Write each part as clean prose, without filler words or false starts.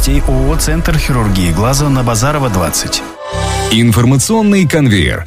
новостей ООО «Центр хирургии глаза» на Базарова, 20. Информационный конвейер.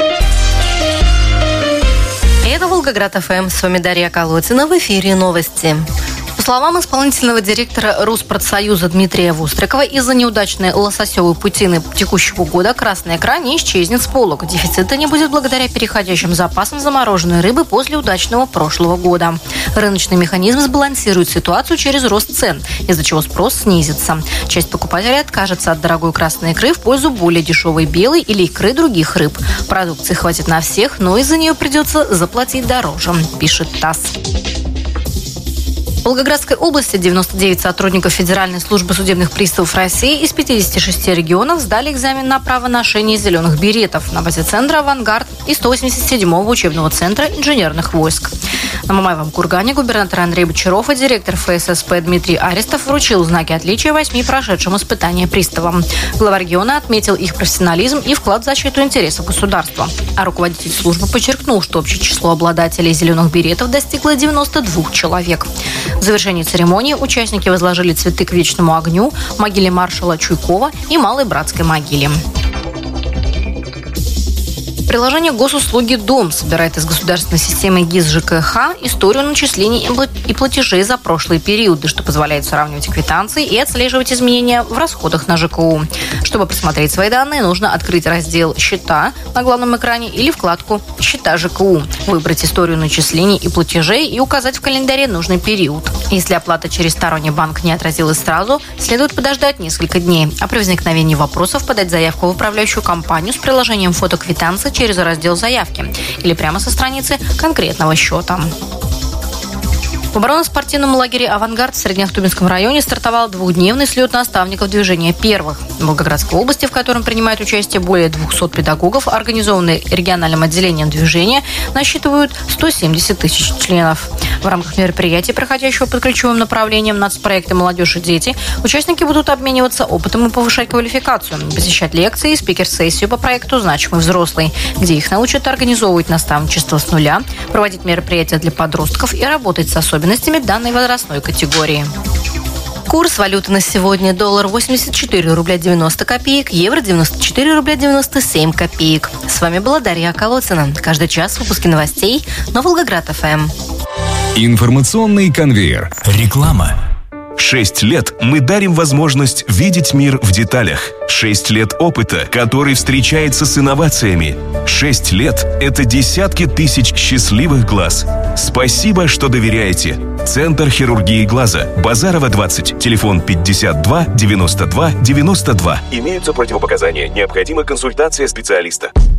Это Волгоград ФМ. С вами Дарья Колотина. В эфире новости. По словам исполнительного директора Руспродсоюза Дмитрия Вострикова, из-за неудачной лососевой путины текущего года красная икра не исчезнет с полок. Дефицита не будет благодаря переходящим запасам замороженной рыбы после удачного прошлого года. Рыночный механизм сбалансирует ситуацию через рост цен, из-за чего спрос снизится. Часть покупателей откажется от дорогой красной икры в пользу более дешевой белой или икры других рыб. Продукции хватит на всех, но из-за нее придется заплатить дороже, пишет ТАСС. В Волгоградской области 99 сотрудников Федеральной службы судебных приставов России из 56 регионов сдали экзамен на право ношения зеленых беретов на базе центра «Авангард» и 187-го учебного центра инженерных войск. На Мамаевом кургане губернатор Андрей Бочаров и директор ФССП Дмитрий Арестов вручил знаки отличия 8 прошедшим испытания приставам. Глава региона отметил их профессионализм и вклад в защиту интересов государства. А руководитель службы подчеркнул, что общее число обладателей зеленых беретов достигло 92 человек. В завершении церемонии участники возложили цветы к вечному огню, могиле маршала Чуйкова и Малой Братской могиле. Приложение госуслуги «Дом» собирает из государственной системы ГИС ЖКХ историю начислений и платежей за прошлые периоды, что позволяет сравнивать квитанции и отслеживать изменения в расходах на ЖКУ. Чтобы просмотреть свои данные, нужно открыть раздел «Счета» на главном экране или вкладку «Счета ЖКУ», выбрать историю начислений и платежей и указать в календаре нужный период. Если оплата через сторонний банк не отразилась сразу, следует подождать несколько дней, а при возникновении вопросов подать заявку в управляющую компанию с приложением фотоквитанции через раздел «Заявки» или прямо со страницы конкретного счета. В оборонно-спортивном лагере «Авангард» в Среднеахтубинском районе стартовал двухдневный слет наставников движения первых. В Волгоградской области, в котором принимают участие более 200 педагогов, организованные региональным отделением движения, насчитывают 170 тысяч членов. В рамках мероприятия, проходящего под ключевым направлением нацпроекта «Молодежь и дети», участники будут обмениваться опытом и повышать квалификацию, посещать лекции и спикер-сессию по проекту «Значимый взрослый», где их научат организовывать наставничество с нуля, проводить мероприятия для подростков и работать с особенностями данной возрастной категории. Курс валюты на сегодня: доллар 84 рубля 90 копеек, евро 94 рубля 97 копеек. С вами была Дарья Колотина. Каждый час выпуски новостей на Волгоград ФМ. Информационный конвейер. Реклама. 6 лет мы дарим возможность видеть мир в деталях. 6 лет опыта, который встречается с инновациями. 6 лет – это десятки тысяч счастливых глаз. Спасибо, что доверяете. Центр хирургии глаза. Базарова, 20. Телефон 52 92 92. Имеются противопоказания. Необходима консультация специалиста.